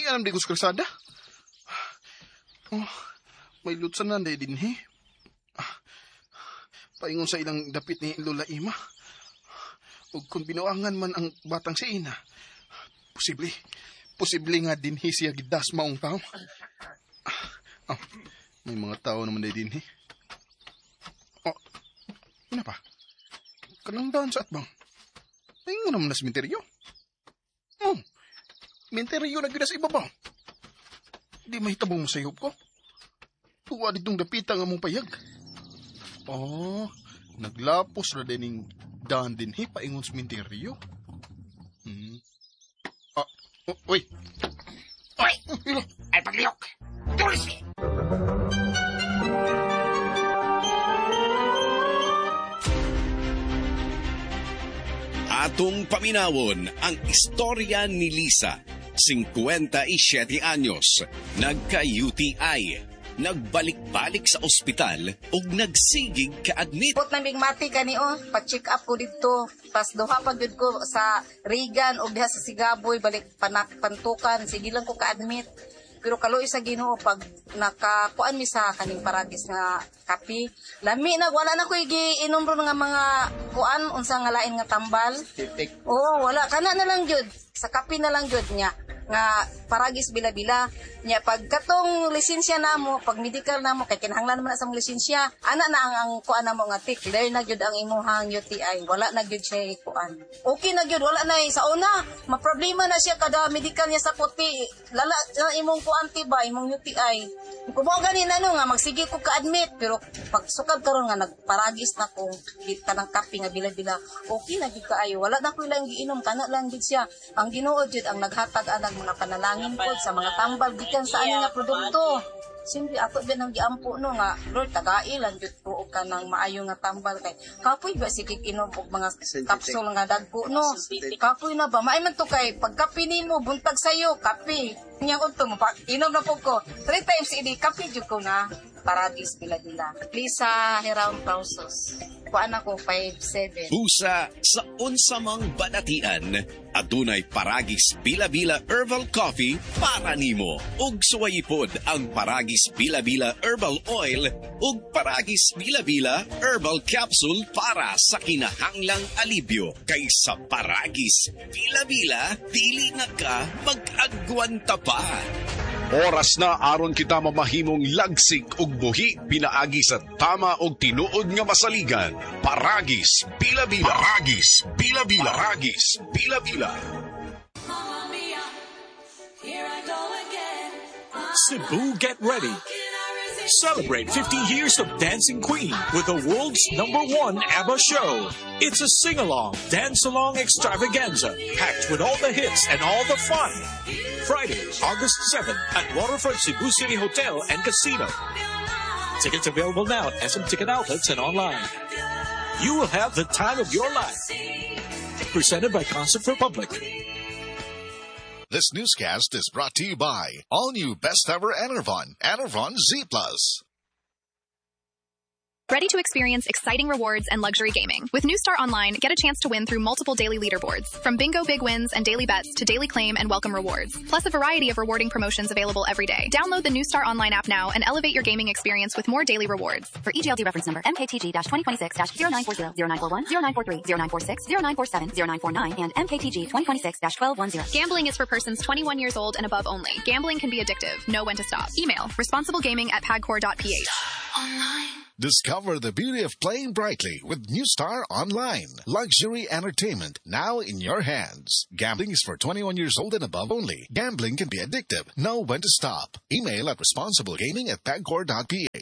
alam di ko sa kalsada. Oh, may lutsan na din he. Paingon sa ilang dapit ni Lola Ima. O kung binuangan man ang batang si Ina, posible nga din he siya gidas maong tao. May mga tao naman din he. Ina pa? Kanang daan sa atbang. Paingon naman na sementeryo. Sementeryo na gina sa ibabaw. Di mahitabong mo sa ihop ko. Tuwa ditong dapita nga mong payag. Naglapos na din daan din he, paingon sementeryo. Uy! Ay pagliyok! Tulis! Atong paminawon ang istorya ni Lisa, 57 anyos, nagka-UTI. Nagbalik-balik sa ospital ug nagsigig ka-admit. Put na bigmati kani pa-check up ko dito. Pas duha pa gyud ko sa Regan ug diha sa Sigaboy balik pantukan, sige lang ko ka-admit. Pero kaloy sa Ginoo pag nakakuan mi sa kaning paragis nga kape, lami na wala na ko giinom ron nga mga kuan unsa nga lain nga tambal. Wala kana na lang gyud. Sa kape na lang gyud niya nga paragis bila-bila nya pag katong lisensya namo pag medical namo kay kinahanglan man sa lisensya ana na ang kuan namo nga clear na gyud ang imuhang UTI wala na gyud siya kuan okay na gyud wala na sa una maproblema na siya kada medical niya sa puti lala na imong kuan tiba imong UTI kumo gani na nga magsige ko ka-admit pero pag sukad karon nga nagparagis na ko kanang kape nga bila-bila okay na gyud kaayo wala na ko ilang giinom kana lang gyud siya ang Ginoo gyud ang naghatag anang mga panalangin po sa mga tambal gikan sa ani nga produkto. Simple ako din ang giampo no nga Lord tagai lang jud ko og kanang maayo nga tambal kay kapoy ba sige inom og mga capsule nga dagko no. Kapoy na ba maay man to kay pagkape nimo buntag sayo kape. Nya ko to inom na po ko 3 times ini kape jud ko na paradis bila-bila. Lisa Heraun Pausos. Kuan ako 5'7". Busa sa unsamang banatian, adunay paragis bila-bila herbal coffee para nimo. Ug suwayipod ang paragis bila-bila herbal oil ug paragis bila-bila herbal capsule para sa kinahanglang alibyo. Kaysa paragis bila-bila, dili na ka mag-agwanta pa. Oras na aron kita mamahimong lagsik ug buhi pinaagi sa tama og tinuod nga masaligan. Paragis bila-bila. Paragis bila-bila. Paragis bila-bila. Cebu, get ready. Celebrate 50 years of Dancing Queen with the world's #1 ABBA show. It's a sing-along, dance-along extravaganza, packed with all the hits and all the fun. Friday, August 7th at Waterfront Cebu City Hotel and Casino. Tickets available now at SM Ticket Outlets and online. You will have the time of your life. Presented by Concert Republic. This newscast is brought to you by all new best ever Enervon Z+. Ready to experience exciting rewards and luxury gaming? With New Star Online, get a chance to win through multiple daily leaderboards, from bingo big wins and daily bets to daily claim and welcome rewards, plus a variety of rewarding promotions available every day. Download the New Star Online app now and elevate your gaming experience with more daily rewards. For EGLD reference number MKTG-2026-0940, 0941, 0943, 0946, 0947, 0949, and MKTG 2026-1210. Gambling is for persons 21 years old and above only. Gambling can be addictive. Know when to stop. Email responsiblegaming@pagcor.ph. Discover the beauty of playing brightly with New Star Online. Luxury entertainment now in your hands. Gambling is for 21 years old and above only. Gambling can be addictive. Know when to stop. Email at responsiblegaming@pagcor.ph.